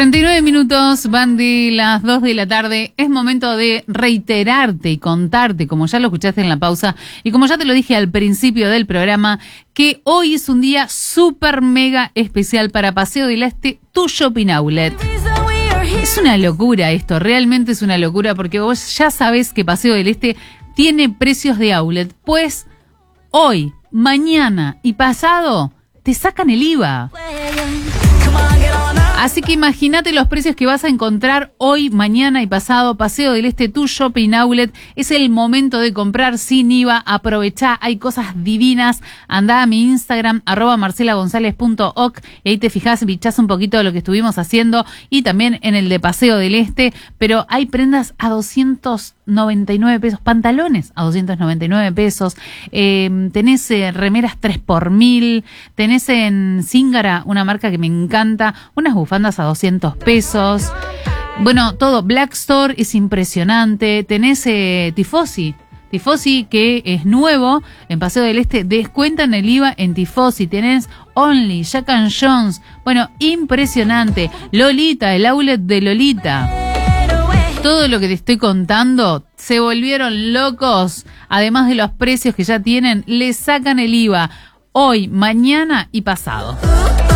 49 minutos, van de las 2 de la tarde. Es momento de reiterarte y contarte, como ya lo escuchaste en la pausa y como ya te lo dije al principio del programa, que hoy es un día súper mega especial para Paseo del Este, tu shopping outlet. Es una locura esto, realmente es una locura, porque vos ya sabés que Paseo del Este tiene precios de outlet. Pues hoy, mañana y pasado te sacan el IVA. Así que imagínate los precios que vas a encontrar hoy, mañana y pasado. Paseo del Este, tu shopping outlet. Es el momento de comprar sin IVA. Aprovechá, hay cosas divinas. Andá a mi Instagram, @marcelagonzalez.oc, y ahí te fijás, bichás un poquito de lo que estuvimos haciendo, y también en el de Paseo del Este. Pero hay prendas a 299 pesos, pantalones a 299 pesos. Tenés remeras 3x1000. Tenés en Zingara, una marca que me encanta, unas bufandas a 200 pesos. Bueno, todo. Black Store es impresionante. Tenés Tifosi, que es nuevo en Paseo del Este. Descuentan el IVA en Tifosi. Tenés Only, Jack and Jones. Bueno, impresionante. Lolita, el outlet de Lolita. Todo lo que te estoy contando, se volvieron locos. Además de los precios que ya tienen, le sacan el IVA hoy, mañana y pasado.